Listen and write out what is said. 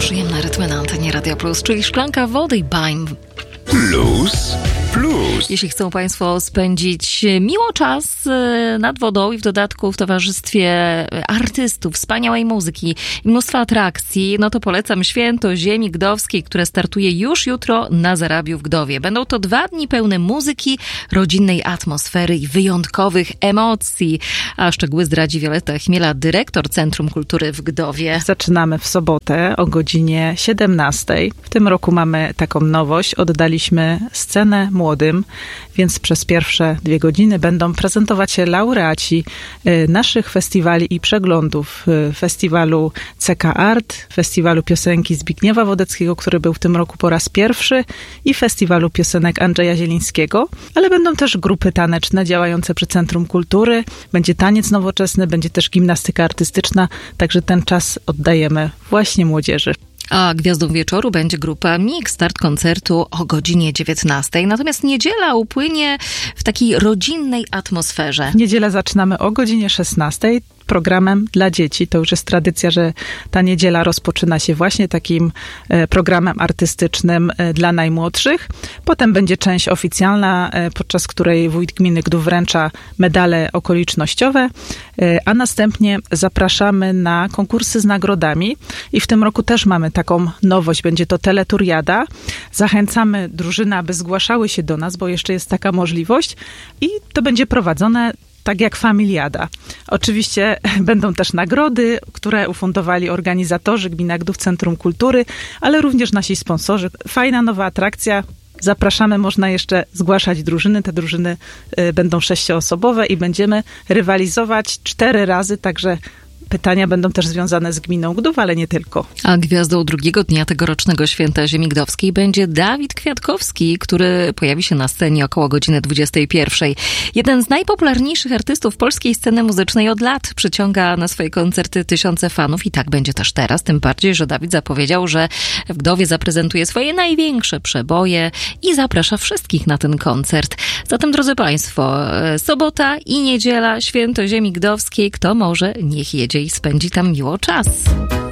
Przyjemne rytmy na antenie Radia Plus, czyli szklanka wody i Baim. Plus. Jeśli chcą Państwo spędzić miło czas nad wodą i w dodatku w towarzystwie artystów, wspaniałej muzyki i mnóstwa atrakcji, no to polecam Święto Ziemi Gdowskiej, które startuje już jutro na Zarabiu w Gdowie. Będą to 2 dni pełne muzyki, rodzinnej atmosfery i wyjątkowych emocji. A szczegóły zdradzi Wioletta Chmiela, dyrektor Centrum Kultury w Gdowie. Zaczynamy w sobotę o godzinie 17. W tym roku mamy taką nowość. Oddaliśmy scenę młodym, więc przez pierwsze 2 godziny będą prezentować się laureaci naszych festiwali i przeglądów. Festiwalu CK Art, Festiwalu Piosenki Zbigniewa Wodeckiego, który był w tym roku po raz pierwszy, i Festiwalu Piosenek Andrzeja Zielińskiego. Ale będą też grupy taneczne działające przy Centrum Kultury. Będzie taniec nowoczesny, będzie też gimnastyka artystyczna, także ten czas oddajemy właśnie młodzieży. A gwiazdą wieczoru będzie grupa Mix, start koncertu o godzinie 19. Natomiast niedziela upłynie w takiej rodzinnej atmosferze. W niedzielę zaczynamy o godzinie 16. Programem dla dzieci. To już jest tradycja, że ta niedziela rozpoczyna się właśnie takim programem artystycznym dla najmłodszych. Potem będzie część oficjalna, podczas której wójt gminy Gdów wręcza medale okolicznościowe, a następnie zapraszamy na konkursy z nagrodami i w tym roku też mamy taką nowość. Będzie to teleturiada. Zachęcamy drużyny, aby zgłaszały się do nas, bo jeszcze jest taka możliwość i to będzie prowadzone tak jak familiada. Oczywiście będą też nagrody, które ufundowali organizatorzy Gmina Gdów Centrum Kultury, ale również nasi sponsorzy. Fajna nowa atrakcja. Zapraszamy, można jeszcze zgłaszać drużyny. Te drużyny będą 6-osobowe i będziemy rywalizować 4 razy, także pytania będą też związane z gminą Gdów, ale nie tylko. A gwiazdą drugiego dnia tegorocznego Święta Ziemi Gdowskiej będzie Dawid Kwiatkowski, który pojawi się na scenie około godziny 21. Jeden z najpopularniejszych artystów polskiej sceny muzycznej od lat przyciąga na swoje koncerty tysiące fanów i tak będzie też teraz. Tym bardziej, że Dawid zapowiedział, że w Gdowie zaprezentuje swoje największe przeboje i zaprasza wszystkich na ten koncert. Zatem, drodzy Państwo, sobota i niedziela, Święto Ziemi Gdowskiej. Kto może, niech jedzie i spędzi tam miło czas.